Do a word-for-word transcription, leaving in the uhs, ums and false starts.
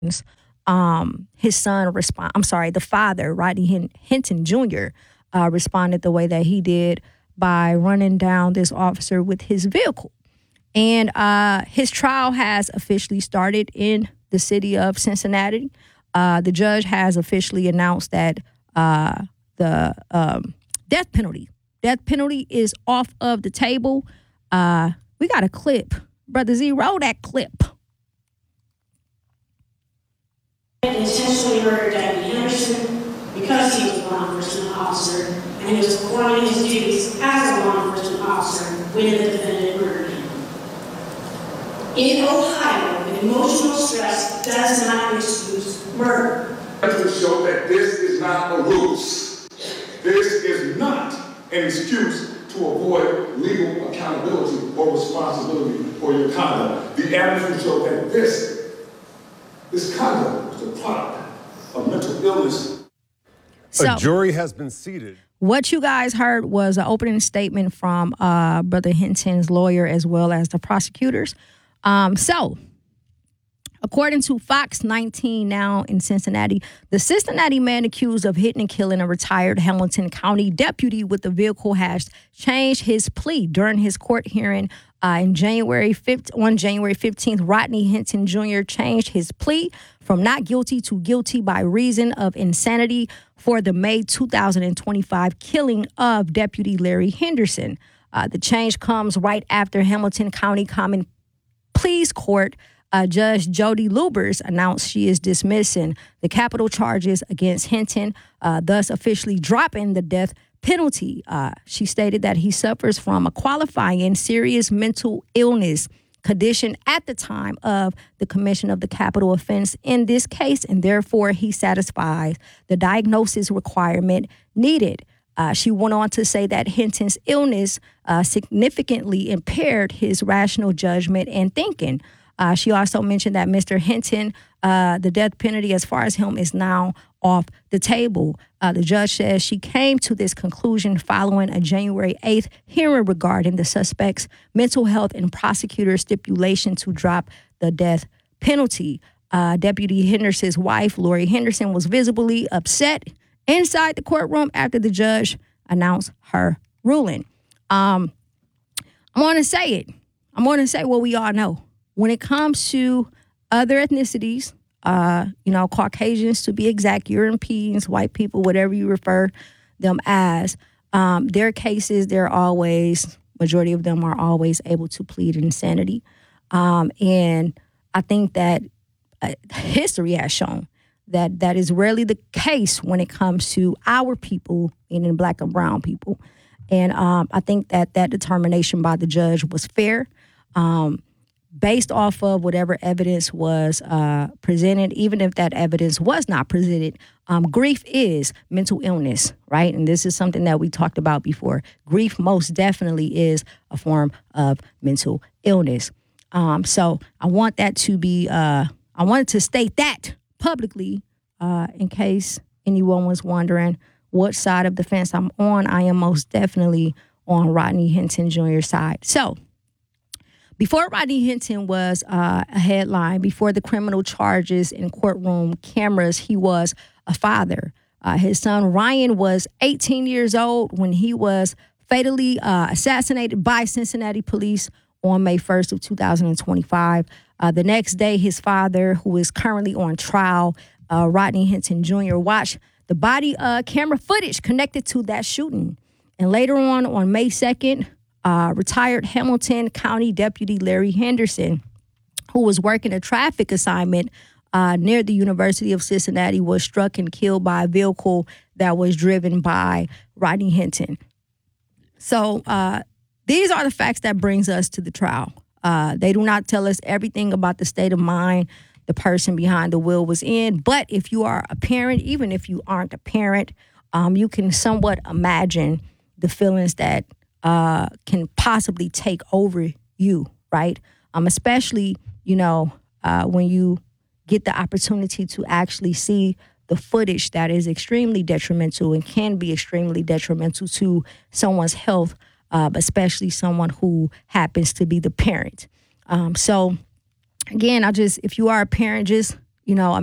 Um, his son respond. I'm sorry, the father, Rodney Hinton Junior, uh, responded the way that he did by running down this officer with his vehicle. And uh, his trial has officially started in the city of Cincinnati. Uh, the judge has officially announced that uh, the um, death penalty, death penalty is off of the table. Uh, we got a clip. Brother Z, roll that clip. Intentionally murdered Deputy Henderson because he was a law enforcement officer and he was performing his duties as a law enforcement officer when the defendant murdered him. In Ohio, emotional stress does not excuse murder. To show that this is not a ruse. This is not an excuse to avoid legal accountability or responsibility for your conduct. The evidence will show that this, this conduct is a product of mental illness. So, a jury has been seated. What you guys heard was an opening statement from uh, Brother Hinton's lawyer as well as the prosecutors. Um, so, according to Fox nineteen now in Cincinnati, the Cincinnati man accused of hitting and killing a retired Hamilton County deputy with a vehicle has changed his plea during his court hearing uh, in January fifth. On January fifteenth, Rodney Hinton Junior changed his plea from not guilty to guilty by reason of insanity for the May two thousand twenty-five killing of Deputy Larry Henderson. Uh, the change comes right after Hamilton County Common Pleas Court Uh, Judge Jody Lubers announced she is dismissing the capital charges against Hinton, uh, thus officially dropping the death penalty. Uh, she stated that he suffers from a qualifying serious mental illness condition at the time of the commission of the capital offense in this case, and therefore he satisfies the diagnosis requirement needed. Uh, she went on to say that Hinton's illness uh, significantly impaired his rational judgment and thinking. Uh, she also mentioned that Mister Hinton, uh, the death penalty as far as him is now off the table. Uh, the judge says she came to this conclusion following a January eighth hearing regarding the suspect's mental health and prosecutor stipulation to drop the death penalty. Uh, Deputy Henderson's wife, Lori Henderson, was visibly upset inside the courtroom after the judge announced her ruling. Um, I'm going to say it. I'm going to say what we all know. When it comes to other ethnicities, uh, you know, Caucasians to be exact, Europeans, white people, whatever you refer them as, um, their cases, they're always, majority of them are always able to plead insanity. Um, and I think that uh, history has shown that that is rarely the case when it comes to our people, meaning black and brown people. And um, I think that that determination by the judge was fair. Um, based off of whatever evidence was uh, presented, even if that evidence was not presented, um, grief is mental illness, right? And this is something that we talked about before. Grief most definitely is a form of mental illness. Um, so I want that to be, uh, I wanted to state that publicly uh, in case anyone was wondering what side of the fence I'm on. I am most definitely on Rodney Hinton Junior's side. So, before Rodney Hinton was uh, a headline, before the criminal charges in courtroom cameras, he was a father. Uh, his son Ryan was eighteen years old when he was fatally uh, assassinated by Cincinnati police on May first of two thousand twenty-five. Uh, the next day, his father, who is currently on trial, uh, Rodney Hinton Junior, watched the body uh, camera footage connected to that shooting. And later on, on May second, Uh, retired Hamilton County Deputy Larry Henderson, who was working a traffic assignment uh, near the University of Cincinnati, was struck and killed by a vehicle that was driven by Rodney Hinton. So uh, these are the facts that brings us to the trial. Uh, they do not tell us everything about the state of mind the person behind the wheel was in. But if you are a parent, even if you aren't a parent, um, you can somewhat imagine the feelings that Uh, can possibly take over you, right? Um, especially, you know, uh, when you get the opportunity to actually see the footage that is extremely detrimental and can be extremely detrimental to someone's health, uh, especially someone who happens to be the parent. Um, so, again, I just, if you are a parent, just you know,